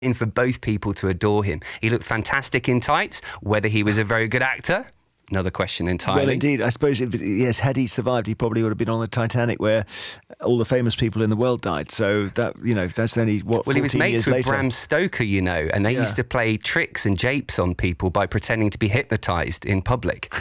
for both people to adore him. He looked fantastic in tights. Whether he was a very good actor, another question entirely. Well, indeed. I suppose, yes, had he survived, he probably would have been on the Titanic where all the famous people in the world died. So that, that's only, what, 14 years later. Well, he was mates with Bram Stoker, and they used to play tricks and japes on people by pretending to be hypnotised in public.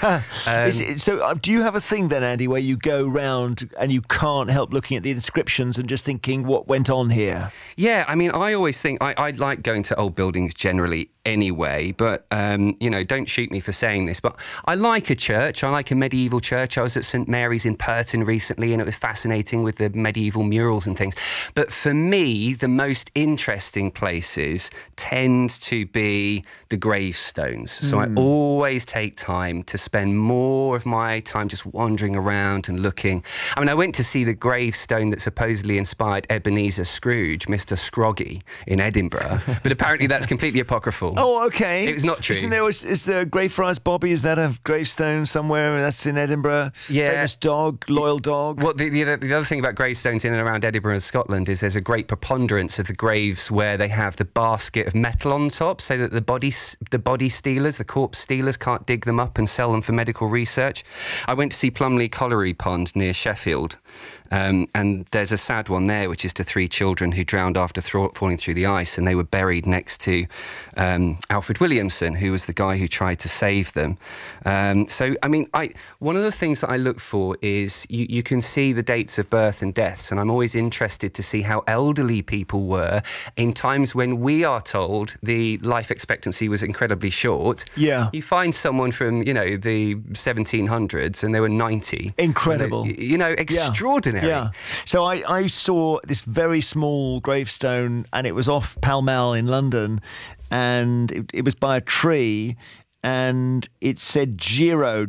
So do you have a thing then, Andy, where you go round and you can't help looking at the inscriptions and just thinking what went on here? Yeah, I mean, I always think I like going to old buildings generally anyway, but, don't shoot me for saying this, but I like a church. I like a medieval church. I was at St Mary's in Purton recently, and it was fascinating with the medieval murals and things. But for me, the most interesting places tend to be the gravestones. So I always take time to spend more of my time just wandering around and looking. I mean, I went to see the gravestone that supposedly inspired Ebenezer Scrooge, Mr Scroggy, in Edinburgh, but apparently that's completely apocryphal. Oh, okay. It was not true. Is there Greyfriars Bobby? Is that a gravestone somewhere that's in Edinburgh? Yeah. Famous dog, loyal dog. Well, the other thing about gravestones in and around Edinburgh and Scotland is there's a great preponderance of the graves where they have the basket of metal on top, so that the body stealers, the corpse stealers, can't dig them up and sell them for medical research. I went to see Plumley Colliery Pond near Sheffield, and there's a sad one there, which is to 3 children who drowned after falling through the ice, and they were buried next to Alfred Williamson, who was the guy who tried to save them. So, I mean, one of the things that I look for is you can see the dates of birth and deaths, and I'm always interested to see how elderly people were in times when we are told the life expectancy was incredibly short. Yeah. You find someone from, the 1700s and they were 90. Incredible. Extraordinary. Yeah. So I saw this very small gravestone, and it was off Pall Mall in London, and it was by a tree, and it said Giro,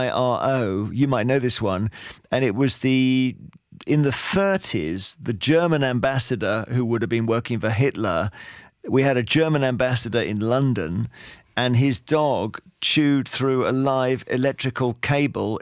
Giro. You might know this one. And it was in the 30s, the German ambassador who would have been working for Hitler. We had a German ambassador in London, and his dog chewed through a live electrical cable